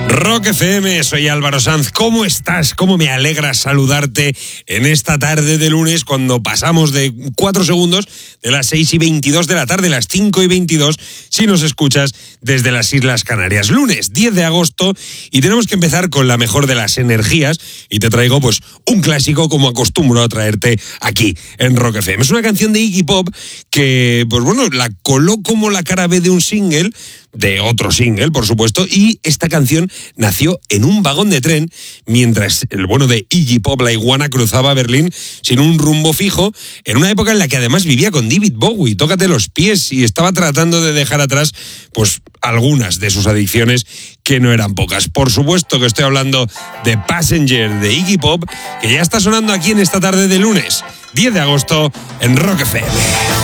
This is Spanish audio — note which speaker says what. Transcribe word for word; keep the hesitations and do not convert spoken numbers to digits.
Speaker 1: Rock F M, soy Álvaro Sanz. ¿Cómo estás? ¿Cómo me alegra saludarte en esta tarde de lunes cuando pasamos de cuatro segundos de las seis y veintidós de la tarde, las cinco y veintidós, si nos escuchas desde las Islas Canarias? Lunes diez de agosto y tenemos que empezar con la mejor de las energías y te traigo pues un clásico como acostumbro a traerte aquí en Rock F M. Es una canción de Iggy Pop que, pues bueno, la coló como la cara B de un single, de otro single, por supuesto, y esta canción nació en un vagón de tren mientras el bueno de Iggy Pop, la iguana, cruzaba Berlín sin un rumbo fijo, en una época en la que además vivía con David Bowie, tócate los pies, y estaba tratando de dejar atrás pues algunas de sus adicciones, que no eran pocas. Por supuesto que estoy hablando de Passenger, de Iggy Pop, que ya está sonando aquí en esta tarde de lunes, diez de agosto, en Rock F M.